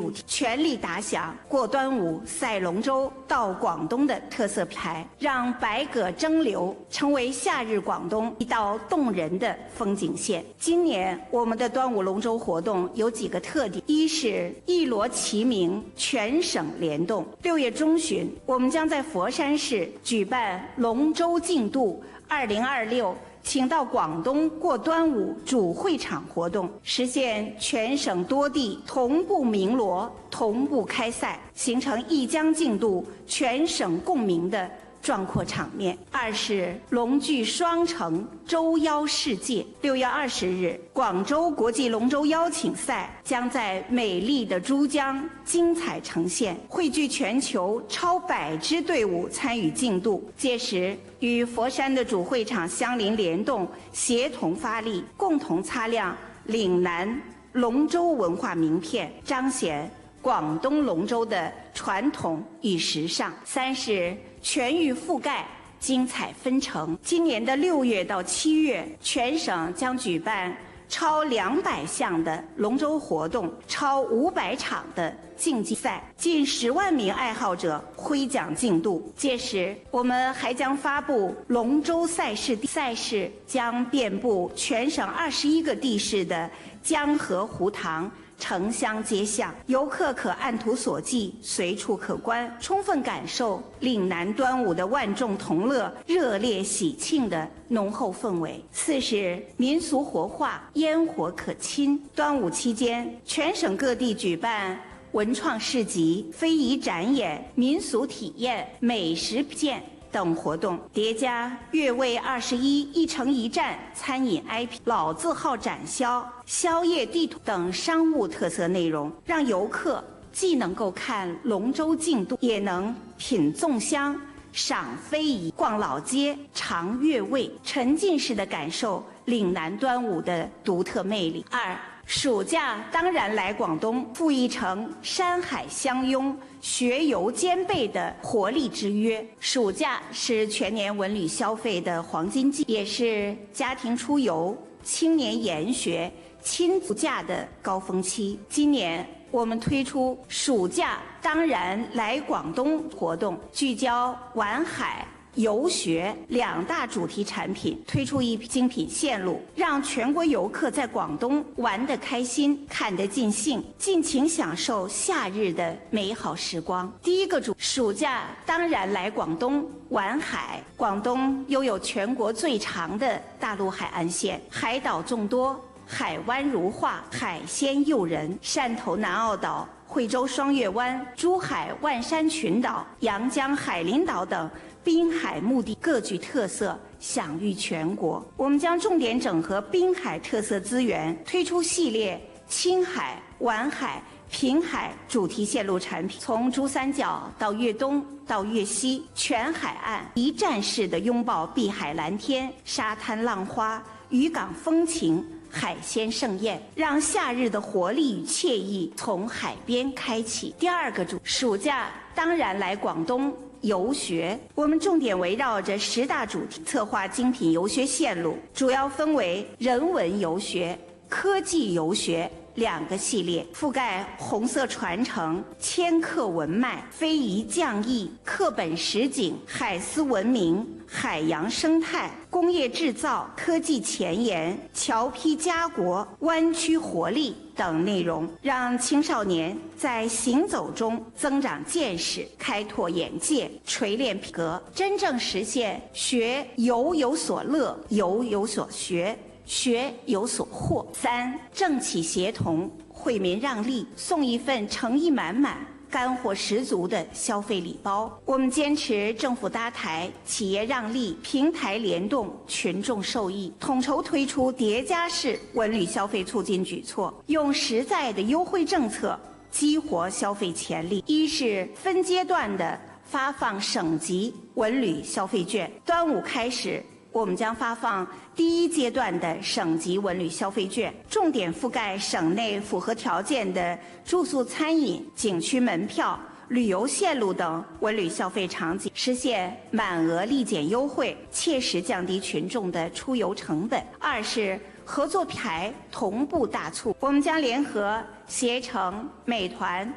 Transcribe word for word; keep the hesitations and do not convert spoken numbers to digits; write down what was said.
主题，全力打响过端午赛龙舟到广东的特色牌，让百舸争流成为夏日广东一道动人的风景线。今年我们的端午龙舟活动有几个特点：一是一锣齐鸣，全省联动。六月中旬，我们将在佛山市举办龙舟竞渡二零二六请到广东过端午主会场活动，实现全省多地同步鸣锣、同步开赛，形成一江竞渡、全省共鸣的壮阔场面。二是龙踞双城，舟邀世界。六月二十日，广州国际龙舟邀请赛将在美丽的珠江精彩呈现，汇聚全球超百支队伍参与竞渡。届时，与佛山的主会场相邻联动，协同发力，共同擦亮岭南龙舟文化名片，彰显广东龙舟的传统与时尚。三是全域覆盖，精彩纷呈。今年的六月到七月，全省将举办超两百项的龙舟活动，超五百场的竞技赛，近十万名爱好者挥桨竞渡。届时，我们还将发布龙舟赛事，赛事将遍布全省二十一个地市的江河湖塘、城乡街巷，游客可按图索骥，随处可观，充分感受岭南端午的万众同乐、热烈喜庆的浓厚氛围。四是民俗活化，烟火可亲。端午期间，全省各地举办文创市集、非遗展演、民俗体验、美食品鉴等活动，叠加粤味二十一、一城一站餐饮 I P、老字号展销、宵夜地图等商务特色内容，让游客既能够看龙舟竞渡，也能品粽香、赏非遗、逛老街、尝粤味，沉浸式的感受岭南端午的独特魅力。二、暑假当然来广东，赋一城山海相拥、学游兼备的活力之约。暑假是全年文旅消费的黄金季，也是家庭出游、青年研学、亲子假的高峰期。今年我们推出暑假当然来广东活动，聚焦玩海、游学两大主题产品，推出一批精品线路，让全国游客在广东玩得开心、看得尽兴，尽情享受夏日的美好时光。第一个主，暑假当然来广东玩海。广东拥有全国最长的大陆海岸线，海岛众多，海湾如画，海鲜诱人。汕头南澳岛、惠州双月湾、珠海万山群岛、阳江海陵岛等滨海目的各具特色，享誉全国。我们将重点整合滨海特色资源，推出系列青海、皖海、平海主题线路产品，从珠三角到粤东到粤西，全海岸一站式的拥抱碧海蓝天、沙滩浪花、渔港风情、海鲜盛宴，让夏日的活力与惬意从海边开启。第二个主，暑假当然来广东游学。我们重点围绕着十大主题策划精品游学线路，主要分为人文游学、科技游学两个系列，覆盖红色传承、千客文脉、非遗匠艺、课本实景、海丝文明、海洋生态、工业制造、科技前沿、侨批家国、湾区活力等内容，让青少年在行走中增长见识、开拓眼界、锤炼品格，真正实现学游有所乐、游有所学、学有所获。三、政企协同，惠民让利，送一份诚意满满、干货十足的消费礼包。我们坚持政府搭台、企业让利、平台联动、群众受益，统筹推出叠加式文旅消费促进举措，用实在的优惠政策激活消费潜力。一是分阶段的发放省级文旅消费券，端午开始，我们将发放第一阶段的省级文旅消费券，重点覆盖省内符合条件的住宿、餐饮、景区门票、旅游线路等文旅消费场景，实现满额立减优惠，切实降低群众的出游成本。二是合作牌同步大促，我们将联合携程、美团、